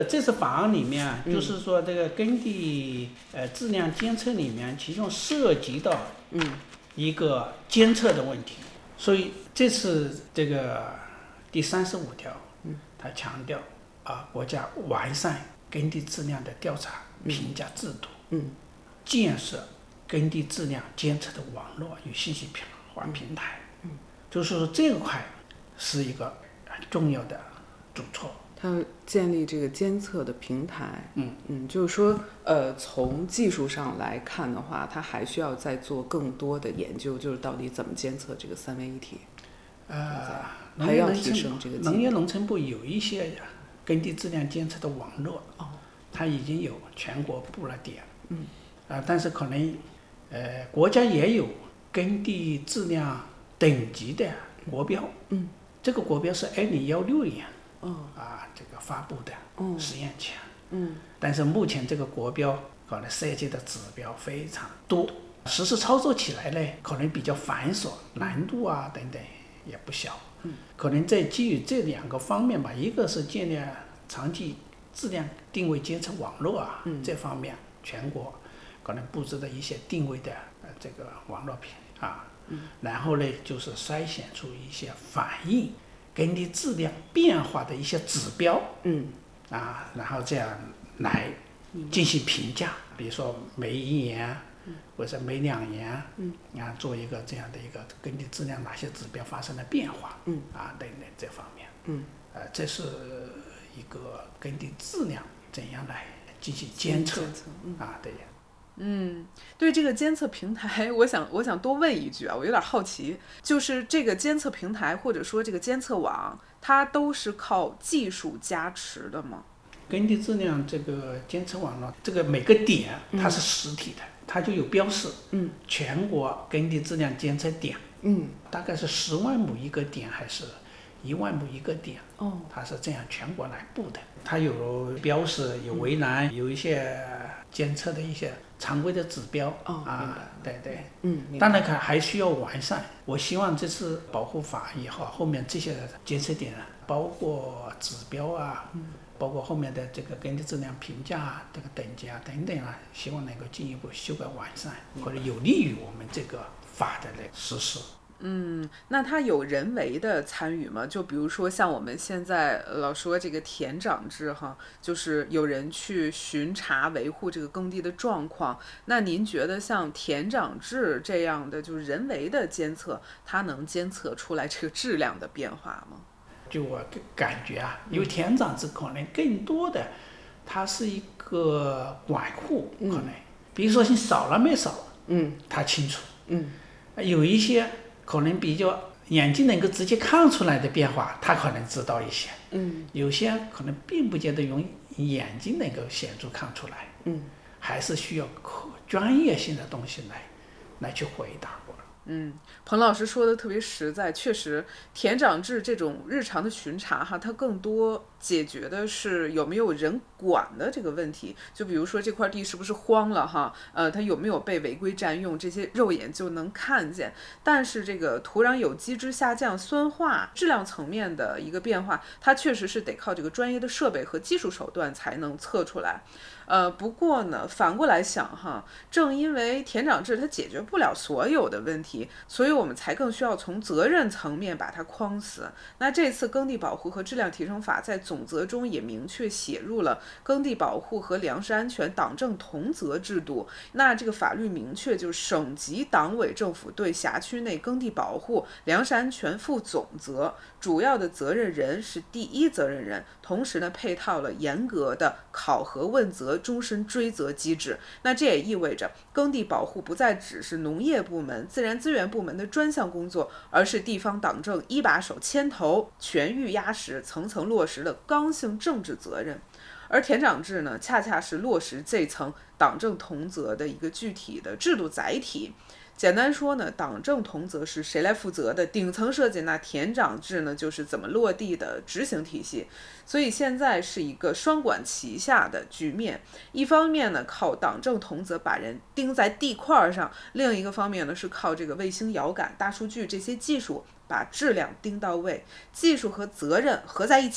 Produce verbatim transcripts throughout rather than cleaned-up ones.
这次法案里面啊，就是说这个耕地呃质量监测里面，其中涉及到一个监测的问题，所以这次这个第三十五条，它强调啊，国家完善耕地质量的调查评价制度， 嗯， 建设耕地质量监测的网络与信息化平台，嗯，就是说这块是一个很重要的举措。 它要建立这个监测的平台， 嗯嗯，就是说，呃，从技术上来看的话，它还需要再做更多的研究，就是到底怎么监测这个三位一体， 呃， 还要提升这个技术。 农业农村部有一些耕地质量监测的网络， 哦， 它已经有全国布了点， 嗯， 啊、呃，但是可能，呃，国家也有耕地质量等级的国标， 嗯， 这个国标是二零一六年。 哦， 啊，这个发布的实验前， 嗯， 但是目前这个国标可能涉及的指标非常多，实施操作起来呢，可能比较繁琐，难度啊等等也不小。 嗯， 可能在基于这两个方面吧，一个是建立长期质量定位监测网络啊， 嗯， 这方面全国可能布置的一些定位的呃这个网络屏啊， 嗯， 然后呢就是筛选出一些反映耕地质量变化的一些指标， 嗯， 啊，然后这样来进行评价，比如说每一年，嗯，或者每两年， 嗯， 啊，做一个这样的一个耕地质量哪些指标发生了变化， 嗯， 啊等等这方面， 嗯， 呃，这是一个耕地质量怎样来进行监测， 监测嗯、 啊，对。 嗯，对这个监测平台，我想我想多问一句啊，我有点好奇，就是这个监测平台或者说这个监测网，它都是靠技术加持的吗？ 耕地质量这个监测网络，这个每个点它是实体的，嗯、它就有标示， 嗯， 全国耕地质量监测点， 嗯， 大概是十万亩一个点还是一万亩一个点， 哦， 它是这样全国来布的，它有标示，有围栏，嗯、有一些监测的一些常规的指标， 哦， 啊，对对， 嗯， 当然看还需要完善。我希望这次保护法以后，后面这些监测点啊，包括指标啊，嗯，包括后面的这个耕地质量评价啊，这个等级啊等等啊，希望能够进一步修改完善，或者有利于我们这个法的实施。 嗯，那它有人为的参与吗？就比如说像我们现在老说这个田长制哈，就是有人去巡查维护这个耕地的状况。那您觉得像田长制这样的就是人为的监测，它能监测出来这个质量的变化吗？ 就我感觉啊，因为田长制可能更多的，它是一个管护，可能，嗯、比如说你少了没少， 嗯， 他清楚， 嗯， 有一些可能比较眼睛能够直接看出来的变化，他可能知道一些， 嗯， 有些可能并不见得用眼睛能够显著看出来， 嗯， 还是需要可专业性的东西来来去回答我。 嗯，彭老师说的特别实在，确实田长制这种日常的巡查哈，它更多解决的是有没有人管的这个问题。就比如说这块地是不是荒了哈，呃，它有没有被违规占用，这些肉眼就能看见。但是这个土壤有机质下降、酸化、质量层面的一个变化，它确实是得靠这个专业的设备和技术手段才能测出来。呃，不过呢，反过来想哈，正因为田长制它解决不了所有的问题，所以我们才更需要从责任层面把它框死。那这次耕地保护和质量提升法在总则中也明确写入了耕地保护和粮食安全党政同责制度。那这个法律明确，就是省级党委政府对辖区内耕地保护、粮食安全负总责，主要的责任人是第一责任人，同时呢配套了严格的考核问责、终身追责机制。那这也意味着耕地保护不再只是农业部门、自然资源部门的专项工作，而是地方党政一把手牵头、全域压实、层层落实的刚性政治责任。而田长制呢，恰恰是落实这层党政同责的一个具体的制度载体。简单说呢，党政同责是谁来负责的顶层设计，那田长制呢就是怎么落地的执行体系。所以现在是一个双管齐下的局面，一方面呢靠党政同责把人钉在地块上，另一个方面呢是靠这个卫星遥感、大数据这些技术把质量盯到位，技术和责任合在一起，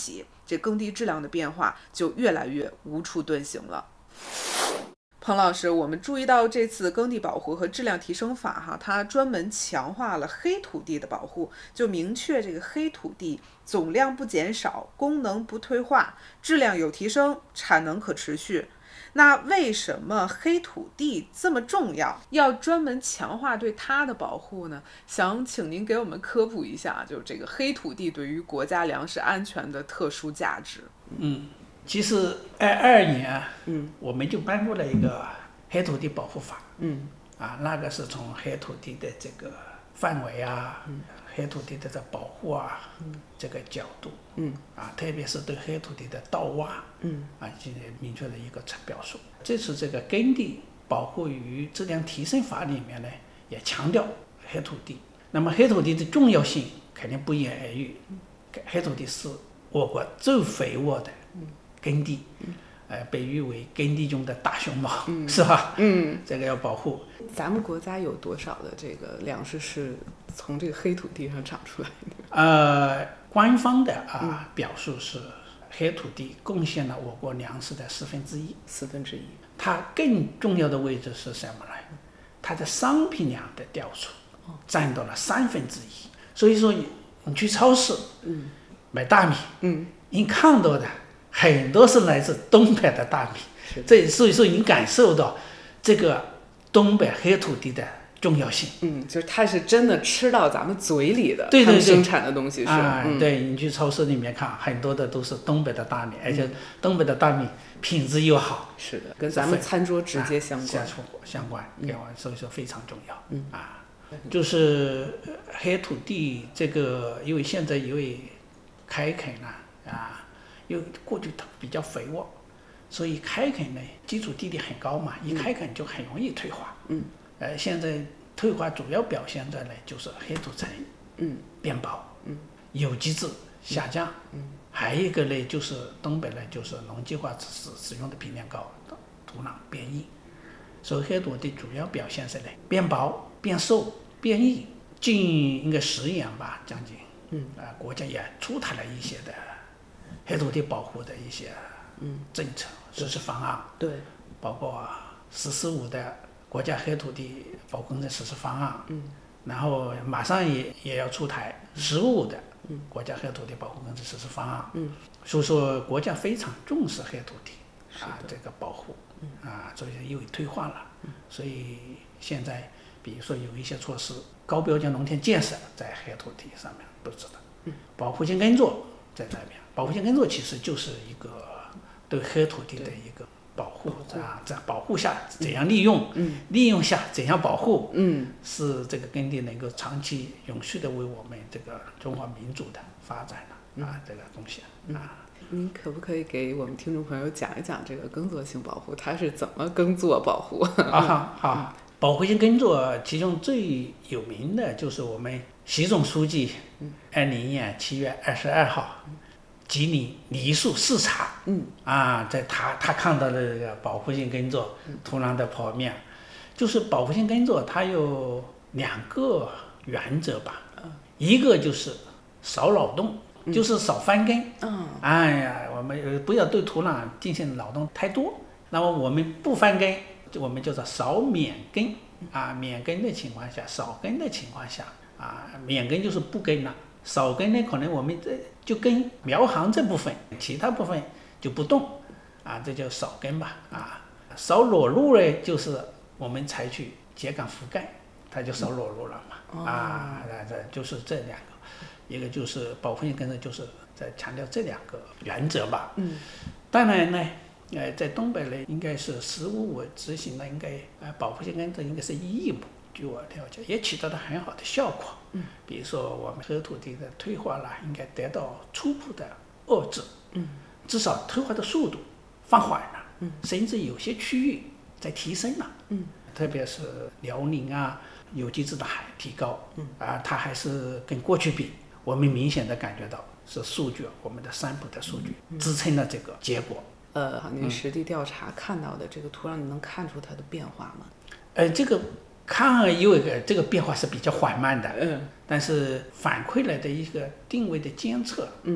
这耕地质量的变化就越来越无处遁形了。彭老师，我们注意到这次耕地保护和质量提升法哈，它专门强化了黑土地的保护，就明确这个黑土地总量不减少，功能不退化，质量有提升，产能可持续。那为什么黑土地这么重要，要专门强化对它的保护呢？想请您给我们科普一下，就这个黑土地对于国家粮食安全的特殊价值。 嗯。其实二二年啊，嗯，我们就颁布了一个黑土地保护法，嗯，啊，那个是从黑土地的这个范围啊，嗯，黑土地的这保护啊，嗯，这个角度，嗯，啊，特别是对黑土地的盗挖，嗯，啊，进行明确的一个表述。这次这个耕地保护与质量提升法里面呢，也强调黑土地。那么黑土地的重要性肯定不言而喻，黑土地是我国最肥沃的。耕地，呃，被誉为耕地中的大熊猫，嗯、是吧？嗯，这个要保护。 咱们国家有多少的这个粮食是从这个黑土地上长出来的？ 呃，官方的啊、嗯、表述是，黑土地贡献了我国粮食的四分之一。 四分之一。 它更重要的位置是什么呢？它的商品粮的调出占到了三分之一。所以说，你去超市，嗯，买大米，嗯，你看到的。很多是来自东北的大米，这所以说你感受到这个东北黑土地的重要性。 嗯，就是它是真的吃到咱们嘴里的， 对对对， 生产的东西是。 啊、嗯，对，你去超市里面看，很多的都是东北的大米，而且东北的大米品质又好。 是的，跟咱们餐桌直接相关。 啊、相关，嗯、所以说非常重要。嗯啊，就是黑土地这个，因为现在因为开垦呢啊。因为过去它比较肥沃，所以开垦呢基础地力很高嘛，一开垦就很容易退化。嗯，呃，现在退化主要表现在呢就是黑土层，嗯，变薄，嗯，有机质下降，嗯，还有一个呢就是东北呢就是农机化使使用的频量高，土壤变硬，所以黑土地主要表现是呢变薄、变瘦、变硬。近应该十年吧，将近，嗯，啊、呃，国家也出台了一些的。黑土地保护的一些政策、嗯、实施方案， 对， 包括“十四五”的国家黑土地保护工程实施方案，嗯，然后马上也也要出台“十五”的国家黑土地保护工程实施方案，嗯，所以说国家非常重视黑土地啊这个保护，嗯、啊，所以因为退化了，嗯、所以现在比如说有一些措施，高标准农田建设在黑土地上面布置的，嗯，保护性耕作在那边。保护性耕作其实就是一个对黑土地的一个保护啊，在保护下怎样利用，嗯，利用下怎样保护，嗯，是这个耕地能够长期永续的为我们这个中华民族的发展的啊这个贡献啊。 您可不可以给我们听众朋友讲一讲这个耕作性保护，它是怎么耕作保护？ 啊好，保护性耕作其中最有名的就是我们习总书记二零年七月二十二号。吉林梨树视察，嗯啊，在他他看到的这个保护性耕作，土壤的剖面，就是保护性耕作，它有两个原则吧，嗯、一个就是少劳动，嗯、就是少翻耕，嗯，哎呀，我们不要对土壤进行劳动太多，那么我们不翻耕，我们叫做少免耕，啊，免耕的情况下，少耕的情况下，啊，免耕就是不耕了。少耕呢，可能我们这就耕苗行这部分，其他部分就不动，啊，这叫少耕吧，啊，少裸露呢，就是我们采取秸秆覆盖，它就少裸露了嘛，嗯、啊，这就是这两个，一个就是保护性耕作，就是在强调这两个原则吧。嗯，当然呢，呃，在东北呢，应该是十五五执行的，应该呃保护性耕作应该是义务。据我了解，也起到了很好的效果。嗯，比如说我们黑土地的退化了，应该得到初步的遏制。嗯，至少退化的速度放缓了。嗯，甚至有些区域在提升了。嗯，特别是辽宁啊，有机质的还提高。嗯，啊，它还是跟过去比，我们明显的感觉到是数据，我们的sample的数据、嗯、支撑了这个结果。 呃，您实地调查看到的这个土壤，你能看出它的变化吗？ 呃，这个。看有一个这个变化是比较缓慢的，嗯，但是反馈来的一个定位的监测，嗯，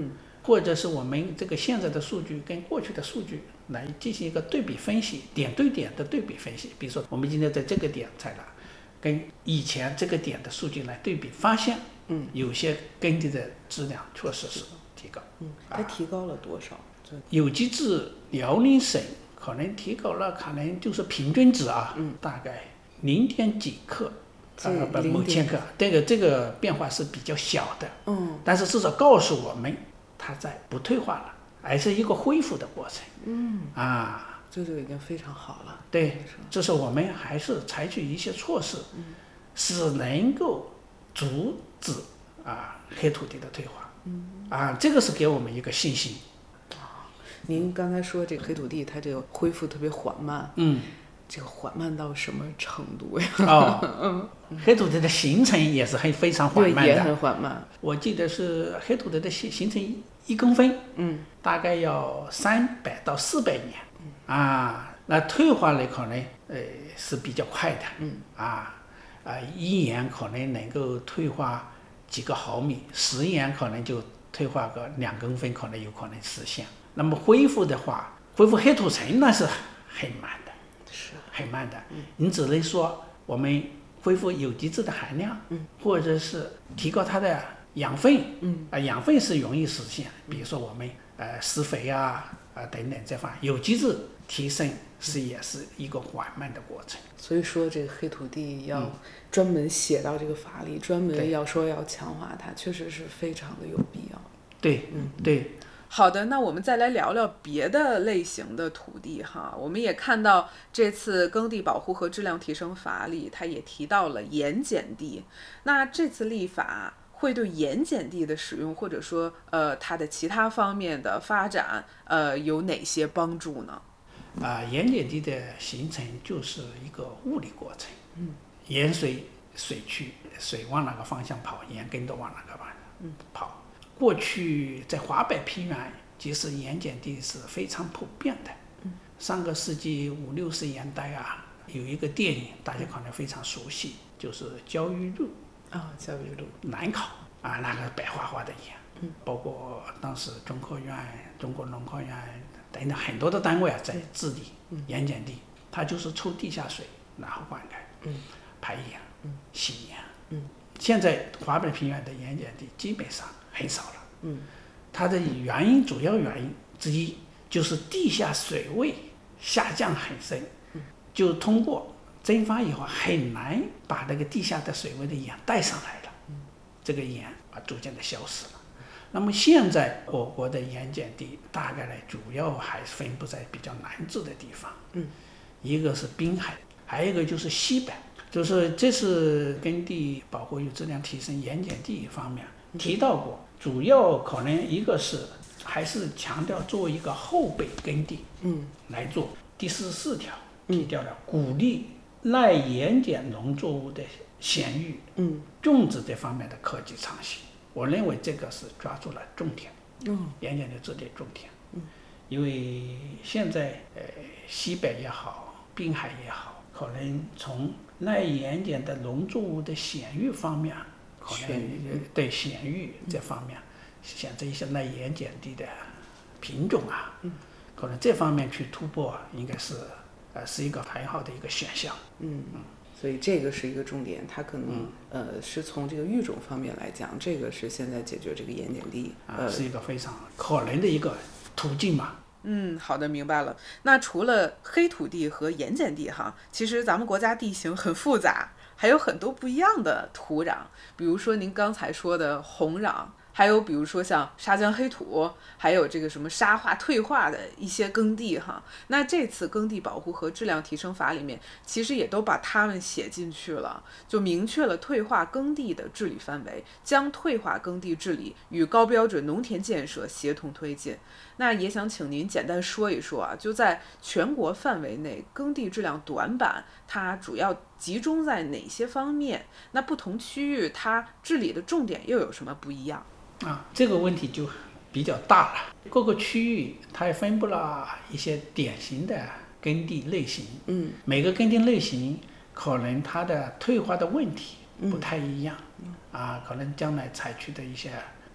或者是我们这个现在的数据跟过去的数据来进行一个对比分析，点对点的对比分析。比如说我们今天在这个点采了，跟以前这个点的数据来对比，发现，嗯，有些耕地的质量确实是提高。 嗯，它提高了多少？ 有机质辽宁省可能提高了，可能就是平均值啊，嗯，大概零点几克。呃，不，某千克，这个这个变化是比较小的，嗯，但是至少告诉我们，它在不退化了，而是一个恢复的过程，嗯，啊， 这就已经非常好了。 对，这是我们还是采取一些措施，嗯，是能够阻止啊黑土地的退化，嗯，啊，这个是给我们一个信心。 啊，您刚才说这个黑土地它这个恢复特别缓慢，嗯。这个缓慢到什么程度呀？ 哦，黑土地的形成也是很非常缓慢的， 也很缓慢。 我记得是黑土地的形形成一公分，嗯，大概要三百到四百年，嗯啊，那退化呢可能呃是比较快的，嗯啊啊，一年可能能够退化几个毫米，十年可能就退化个两公分，可能有可能实现。那么恢复的话，恢复黑土层那是很慢的。很慢的，你只能说我们恢复有机质的含量，嗯，或者是提高它的养分，嗯，啊，养分是容易实现，比如说我们呃施肥啊，啊等等这方面，有机质提升是也是一个缓慢的过程。 所以说这个黑土地要专门写到这个法里，专门要说要强化它，确实是非常的有必要。 对，嗯，对。 好的，那我们再来聊聊别的类型的土地哈。我们也看到这次耕地保护和质量提升法里，它也提到了盐碱地。那这次立法会对盐碱地的使用，或者说呃它的其他方面的发展，呃有哪些帮助呢？ 啊，盐碱地的形成就是一个物理过程。嗯，盐水水去，水往哪个方向跑，盐根都往哪个方向跑。嗯，过去在华北平原，其实盐碱地是非常普遍的。嗯，上个世纪五六十年代啊，有一个电影大家可能非常熟悉，就是《焦裕禄》 啊，《焦裕禄》 南考啊，那个白花花的盐，嗯，包括当时中科院、中国农科院等等很多的单位啊，在治理盐碱地，它就是抽地下水，然后灌溉，嗯，排盐，嗯，洗盐，嗯，现在华北平原的盐碱地基本上很少了，嗯，它的原因主要原因之一就是地下水位下降很深，嗯，就通过蒸发以后很难把那个地下的水位的盐带上来了，嗯，这个盐啊逐渐的消失了。那么现在我国的盐碱地大概呢主要还是分布在比较南至的地方，嗯，一个是滨海，还有一个就是西北，就是这次耕地保护与质量提升盐碱地方面提到过，主要可能一个是还是强调作为一个后备耕地，嗯，来做。第四十四条提到了鼓励耐盐碱农作物的鲜育，嗯，种植这方面的科技创新。我认为这个是抓住了重点，嗯，盐碱的治理重点，嗯，因为现在呃西北也好，滨海也好，可能从耐盐碱的农作物的鲜育方面，可能对鲜育这方面，像这一些耐盐碱地的品种啊，嗯，可能这方面去突破，应该是呃是一个很好的一个选项， 嗯嗯。所以这个是一个重点，它可能、嗯、呃是从这个育种方面来讲，这个是现在解决这个盐碱地、 呃、啊，是一个非常可能的一个途径嘛。 嗯，好的，明白了。那除了黑土地和盐碱地哈，其实咱们国家地形很复杂，还有很多不一样的土壤，比如说您刚才说的红壤。还有比如说像沙浆黑土，还有这个什么沙化退化的一些耕地哈，那这次耕地保护和质量提升法里面其实也都把它们写进去了，就明确了退化耕地的治理范围，将退化耕地治理与高标准农田建设协同推进。那也想请您简单说一说啊，就在全国范围内耕地质量短板它主要集中在哪些方面，那不同区域它治理的重点又有什么不一样啊？这个问题就比较大了，各个区域它也分布了一些典型的耕地类型，嗯，每个耕地类型可能它的退化的问题不太一样，嗯，啊，可能将来采取的一些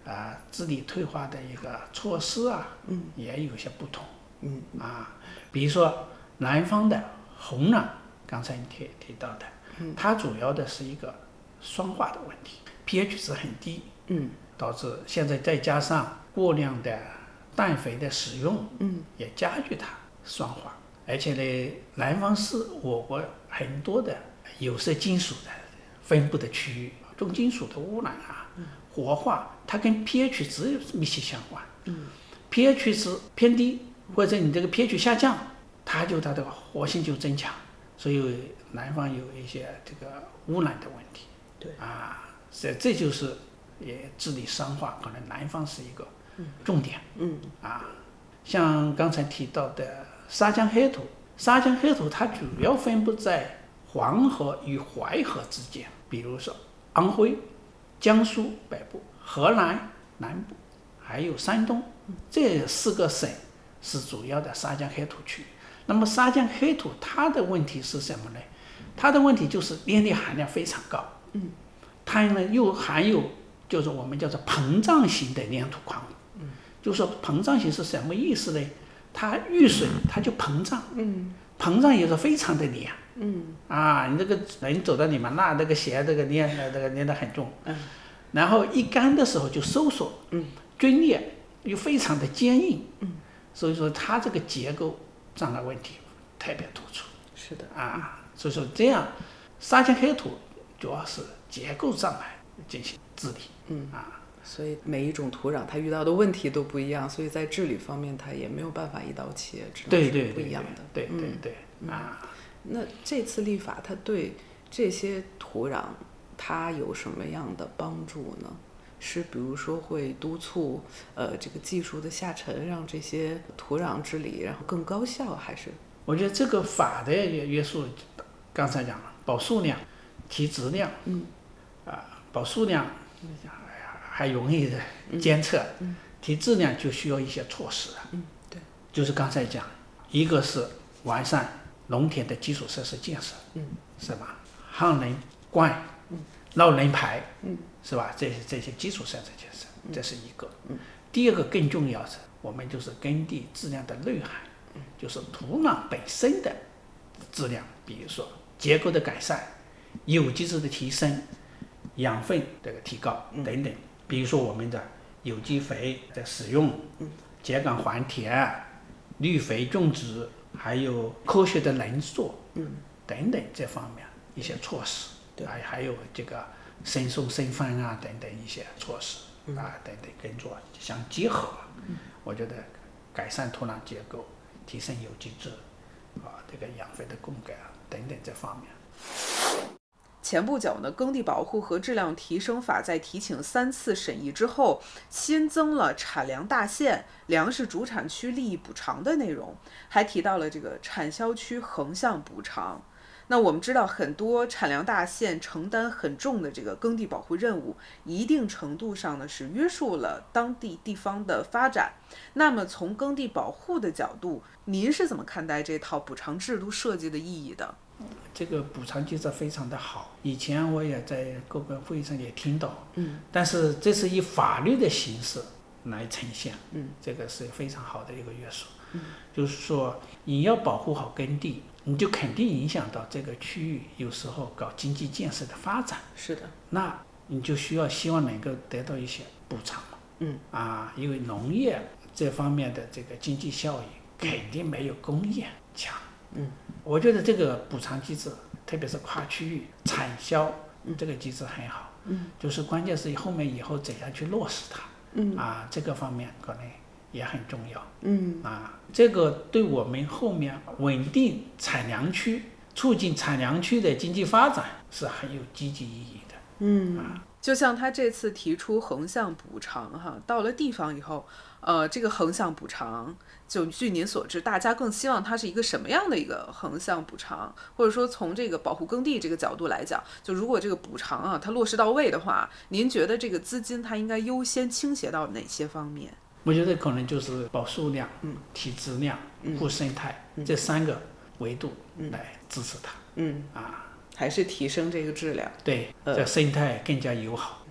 啊治理退化的一个措施啊， 嗯， 也有些不同。 嗯啊，比如说南方的红壤，刚才你提提到的， 嗯， 它主要的是一个酸化的问题，pH 值很低， 嗯， 导致现在再加上过量的氮肥的使用， 嗯， 也加剧它酸化。而且呢，南方是我国很多的有色金属的分布的区域，重金属的污染啊、活化，它跟 pH 值密切相关。 嗯 pH 值偏低，或者你这个 pH 下降，它就它的活性就增强，所以南方有一些这个污染的问题。 对啊，这这就是也治理酸化，可能南方是一个重点。 嗯啊，像刚才提到的沙江黑土，沙江黑土它主要分布在黄河与淮河之间，比如说安徽、江苏北部、河南南部，还有山东这四个省是主要的沙江黑土区。那么沙江黑土它的问题是什么呢？它的问题就是粘液含量非常高， 嗯， 它呢又含有就是我们叫做膨胀型的粘土矿物。嗯，就是说膨胀型是什么意思呢？它遇水它就膨胀， 嗯， 膨胀也是非常的黏。 嗯啊，你这个人走到里面，那这个鞋这个粘呃这个粘得很重， 嗯， 然后一干的时候就收缩， 嗯， 皲裂又非常的坚硬， 嗯， 所以说它这个结构障碍问题特别突出。 是的啊，所以说这样沙江黑土主要是结构障碍进行治理。 嗯啊， 所以每一种土壤它遇到的问题都不一样，所以在治理方面它也没有办法一刀切，只能是对对对不一样的。 对对嗯对对啊。 那这次立法它对这些土壤它有什么样的帮助呢？是比如说会督促呃这个技术的下沉，让这些土壤治理然后更高效，还是？ 我觉得这个法的约束，刚才讲了，保数量、提质量， 嗯， 啊，保数量还容易监测， 嗯， 提质量就需要一些措施。 嗯，对， 就是刚才讲，一个是完善农田的基础设施建设， 嗯， 是吧？항人灌， 嗯， 绕人排， 嗯， 是吧？这些这些基础设施建设，这是一个。 嗯， 第二个更重要是，我们就是耕地质量的内涵，嗯，就是土壤本身的质量，比如说结构的改善、有机质的提升、养分这个提高等等。比如说我们的有机肥的使用， 嗯， 秸秆还田、绿肥种植，还有科学的农作， 嗯， 等等这方面一些措施， 对， 还还有这个生送生翻啊等等一些措施， 嗯， 啊等等跟着相结合，嗯，我觉得改善土壤结构、提升有机质，啊这个养分的供给啊等等这方面。 前不久呢，耕地保护和质量提升法在提请三次审议之后，新增了产粮大县、粮食主产区利益补偿的内容，还提到了这个产销区横向补偿。那我们知道，很多产粮大县承担很重的这个耕地保护任务，一定程度上呢是约束了当地地方的发展。那么从耕地保护的角度，您是怎么看待这套补偿制度设计的意义的？ 这个补偿机制非常的好，以前我也在各个会议上也听到， 嗯， 但是这是以法律的形式来呈现， 嗯， 这个是非常好的一个约束， 嗯， 就是说你要保护好耕地，你就肯定影响到这个区域，有时候搞经济建设的发展， 是的， 那你就需要希望能够得到一些补偿嘛， 嗯， 啊，因为农业这方面的这个经济效益肯定没有工业强。 嗯， 我觉得这个补偿机制，特别是跨区域产销这个机制很好。 嗯， 就是关键是后面以后怎样去落实它。 嗯， 啊，这个方面可能也很重要。 嗯， 啊，这个对我们后面稳定产粮区、促进产粮区的经济发展是很有积极意义的。 嗯， 啊， 就像他这次提出横向补偿哈，到了地方以后，呃，这个横向补偿，就据您所知，大家更希望它是一个什么样的一个横向补偿？或者说从这个保护耕地这个角度来讲，就如果这个补偿啊它落实到位的话，您觉得这个资金它应该优先倾斜到哪些方面？ 我觉得可能就是保数量、 嗯， 提质量、 嗯、 护生态、 嗯、 这三个维度来支持它。 嗯， 啊。 还是提升这个质量， 对， 呃、 这生态更加友好，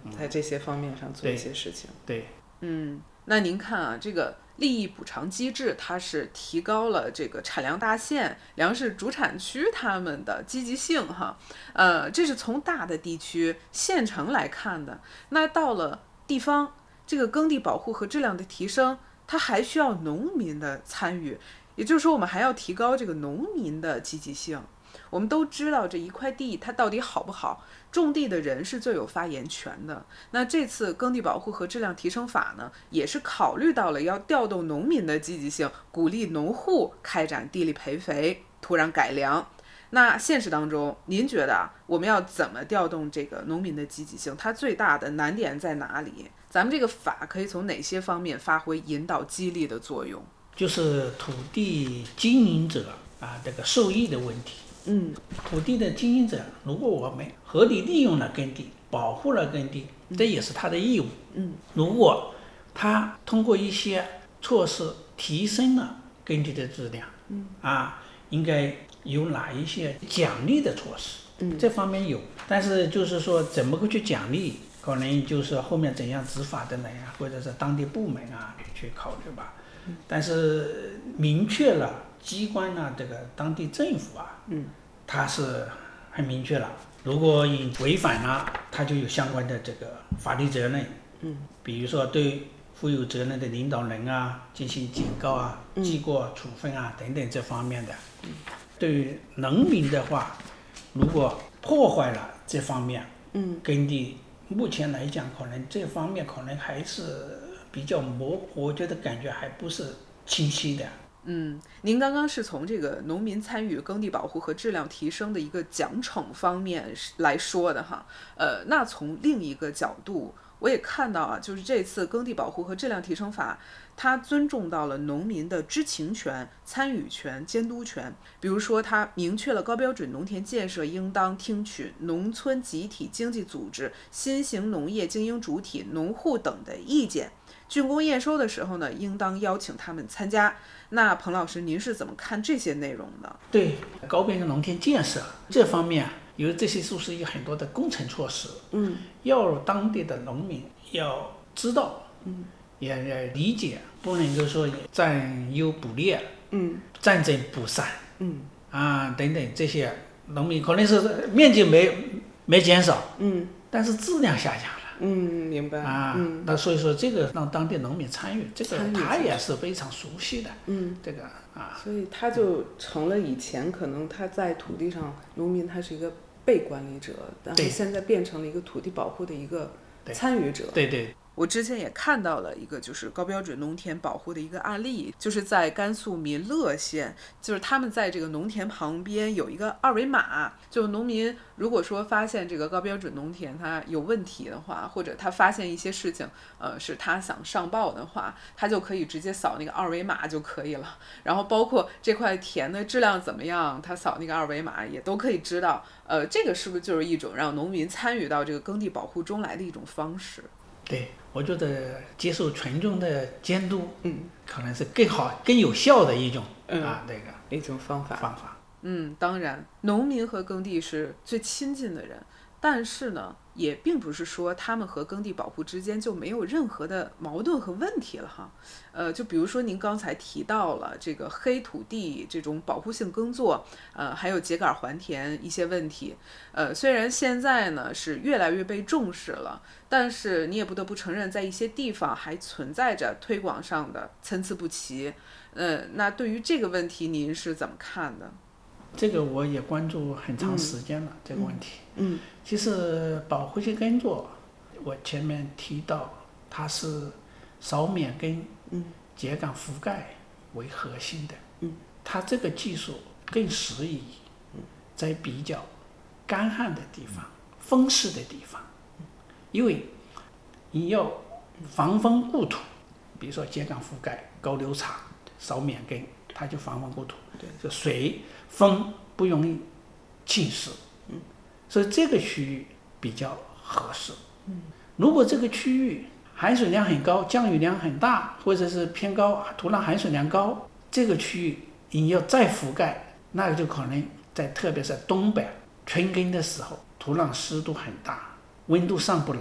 在这些方面上做一些事情。 对，对嗯，那您看啊，这个利益补偿机制，它是提高了这个产粮大县、粮食主产区他们的积极性哈，呃，这是从大的地区县城来看的。那到了地方，这个耕地保护和质量的提升，它还需要农民的参与，也就是说，我们还要提高这个农民的积极性。我们都知道这一块地它到底好不好，种地的人是最有发言权的。那这次耕地保护和质量提升法呢，也是考虑到了要调动农民的积极性，鼓励农户开展地力培肥、土壤改良。那现实当中，您觉得啊，我们要怎么调动这个农民的积极性？它最大的难点在哪里？咱们这个法可以从哪些方面发挥引导激励的作用？ 就是土地经营者啊，这个受益的问题。 嗯， 土地的经营者，如果我们合理利用了耕地，保护了耕地，这也是他的义务。 嗯， 如果他通过一些措施提升了耕地的质量， 嗯， 啊，应该有哪一些奖励的措施？ 嗯， 这方面有，但是就是说怎么个去奖励，可能就是后面怎样执法的人啊，或者是当地部门啊去考虑吧。 嗯， 但是明确了。机关呢、啊，这个当地政府啊， 嗯， 它是很明确了，如果你违反了，它就有相关的这个法律责任， 嗯， 比如说对负有责任的领导人啊进行警告啊、记过处分啊等等这方面的。 嗯， 对于农民的话，如果破坏了这方面， 嗯， 耕地目前来讲，可能这方面可能还是比较模糊，我觉得感觉还不是清晰的。 嗯，您刚刚是从这个农民参与耕地保护和质量提升的一个奖惩方面来说的哈，呃，那从另一个角度，我也看到啊，就是这次耕地保护和质量提升法，它尊重到了农民的知情权、参与权、监督权。比如说，它明确了高标准农田建设应当听取农村集体经济组织、新型农业经营主体、农户等的意见。竣工验收的时候呢，应当邀请他们参加。那彭老师，您是怎么看这些内容的？ 对高标准农田建设这方面，有这些就是有很多的工程措施， 嗯， 要当地的农民要知道， 嗯， 也要理解，不能够说占优补劣， 嗯， 占正补散， 嗯， 啊等等这些，农民可能是面积没没减少， 嗯， 但是质量下降了。 嗯，明白啊， 嗯， 那所以说这个让当地农民参与，这个参与他也是非常熟悉的， 嗯， 这个啊， 所以他就成了以前可能他在土地上，农民他是一个被管理者，然后现在变成了一个土地保护的一个参与者。 对对。 我之前也看到了一个就是高标准农田保护的一个案例，就是在甘肃民乐县，就是他们在这个农田旁边有一个二维码，就农民如果说发现这个高标准农田它有问题的话，或者他发现一些事情，呃，是他想上报的话，他就可以直接扫那个二维码就可以了。然后包括这块田的质量怎么样，他扫那个二维码也都可以知道。呃，这个是不是就是一种让农民参与到这个耕地保护中来的一种方式？ 对，我觉得接受群众的监督， 嗯， 可能是更好、更有效的一种、 嗯、 啊，这个一种方法。 方法。 嗯，当然，农民和耕地是最亲近的人，但是呢，也并不是说他们和耕地保护之间就没有任何的矛盾和问题了哈。呃，就比如说您刚才提到了这个黑土地这种保护性耕作，呃，还有秸秆还田一些问题，呃，虽然现在呢是越来越被重视了，但是你也不得不承认，在一些地方还存在着推广上的参差不齐。呃，那对于这个问题，您是怎么看的？ 这个我也关注很长时间了、嗯、这个问题。 嗯， 其实保护性耕作，我前面提到它是扫免耕、 嗯， 秸秆覆盖为核心的。 嗯， 它这个技术更适宜在比较干旱的地方、风湿的地方，因为你要防风固土，比如说秸秆覆盖、高流场、扫免耕，它就防风固土， 对， 就水风不容易浸湿， 嗯， 所以这个区域比较合适。 嗯， 如果这个区域含水量很高，降雨量很大，或者是偏高，土壤含水量高，这个区域你要再覆盖，那就可能在特别是东北春耕的时候，土壤湿度很大，温度上不来，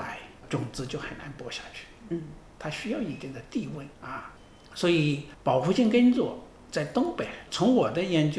种子就很难播下去。 嗯， 它需要一定的地温啊，所以保护性耕作在东北，从我的研究